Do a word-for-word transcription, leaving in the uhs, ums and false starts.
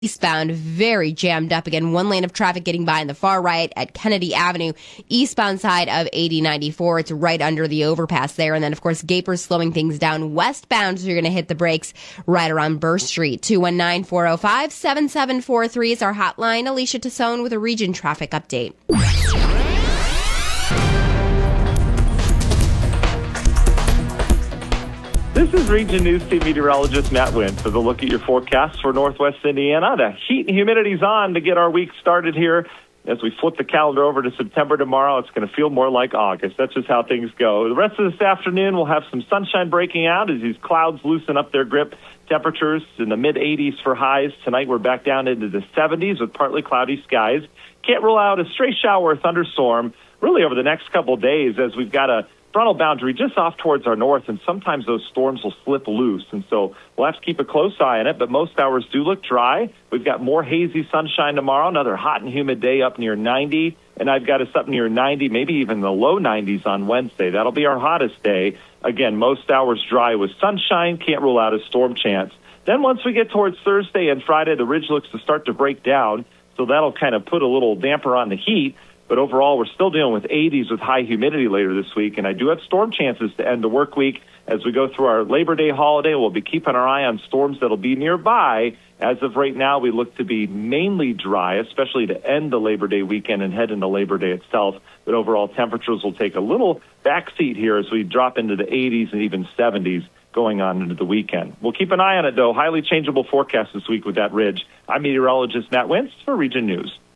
Eastbound, very jammed up again. One lane of traffic getting by on the far right at Kennedy Avenue, eastbound side of eighty ninety-four. It's right under the overpass there. And then, of course, Gapers slowing things down westbound, so you're going to hit the brakes right around Burr Street. two one nine, four oh five, seven seven four three is our hotline. Alicia Tassone with a region traffic update. This is Region News Team meteorologist Matt Wintz with a look at your forecast for Northwest Indiana. The heat and humidity's on to get our week started here. As we flip the calendar over to September tomorrow, it's going to feel more like August. That's just how things go. The rest of this afternoon, we'll have some sunshine breaking out as these clouds loosen up their grip. Temperatures in the mid eighties for highs. Tonight, we're back down into the seventies with partly cloudy skies. Can't rule out a stray shower or thunderstorm really over the next couple of days as we've got a frontal boundary just off towards our north, and sometimes those storms will slip loose. And so we'll have to keep a close eye on it, but most hours do look dry. We've got more hazy sunshine tomorrow, another hot and humid day up near ninety, and I've got us up near ninety, maybe even the low nineties on Wednesday. That'll be our hottest day. Again, most hours dry with sunshine. Can't rule out a storm chance. Then once we get towards Thursday and Friday, the ridge looks to start to break down, so that'll kind of put a little damper on the heat. But overall, we're still dealing with eighties with high humidity later this week, and I do have storm chances to end the work week. As we go through our Labor Day holiday, we'll be keeping our eye on storms that'll be nearby. As of right now, we look to be mainly dry, especially to end the Labor Day weekend and head into Labor Day itself. But overall, temperatures will take a little backseat here as we drop into the eighties and even seventies going on into the weekend. We'll keep an eye on it, though. Highly changeable forecast this week with that ridge. I'm meteorologist Matt Wintz for Region News.